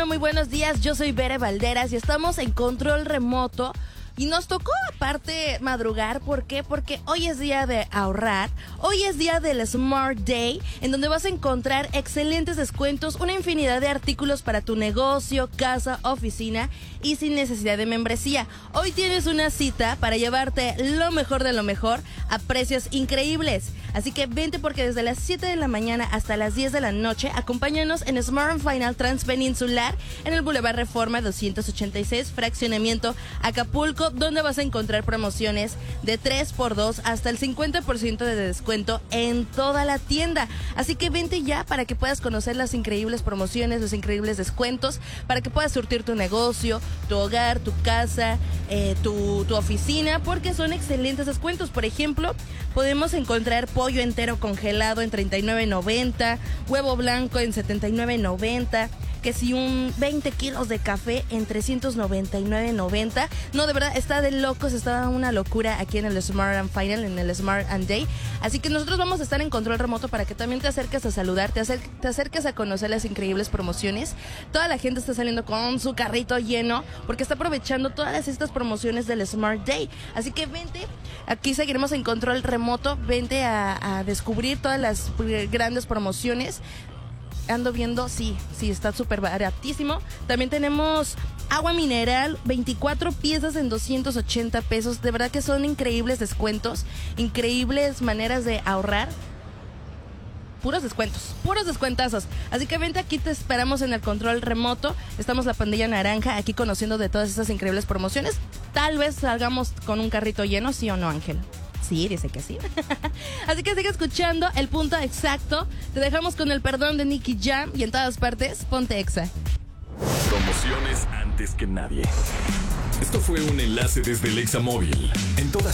Muy buenos días, yo soy Bere Valderas y estamos en control remoto. Y nos tocó aparte madrugar, ¿por qué? Porque hoy es día de ahorrar, hoy es día del Smart Day, en donde vas a encontrar excelentes descuentos, una infinidad de artículos para tu negocio, casa, oficina y sin necesidad de membresía. Hoy tienes una cita para llevarte lo mejor de lo mejor a precios increíbles. Así que vente porque desde las 7 de la mañana hasta las 10 de la noche, acompáñanos en Smart Final Transpeninsular en el Boulevard Reforma 286, Fraccionamiento Acapulco, donde vas a encontrar promociones de 3x2 hasta el 50% de descuento en toda la tienda. Así que vente ya para que puedas conocer las increíbles promociones, los increíbles descuentos, para que puedas surtir tu negocio, tu hogar, tu casa, tu oficina, porque son excelentes descuentos. Por ejemplo, podemos encontrar pollo entero congelado en $39.90, huevo blanco en $79.90, que si un 20 kilos de café en $399.90. No, de verdad, está de locos, está una locura aquí en el Smart and Final, en el Smart and Day. Así que nosotros vamos a estar en control remoto para que también te acerques a saludar, te acerques a conocer las increíbles promociones. Toda la gente está saliendo con su carrito lleno porque está aprovechando todas estas promociones del Smart Day. Así que vente, aquí seguiremos en control remoto, vente a descubrir todas las grandes promociones. Ando viendo, sí, está súper baratísimo. También tenemos agua mineral, 24 piezas en 280 pesos. De verdad que son increíbles descuentos, increíbles maneras de ahorrar. Puros descuentazos. Así que vente, aquí te esperamos en el control remoto. Estamos la pandilla naranja aquí conociendo de todas esas increíbles promociones. Tal vez salgamos con un carrito lleno, ¿sí o no, Ángel? Sí, dice que sí. Así que sigue escuchando El Punto Exacto. Te dejamos con el perdón de Nicky Jam y en todas partes, ponte Exa. Promociones antes que nadie. Esto fue un enlace desde el Exa Móvil. En todas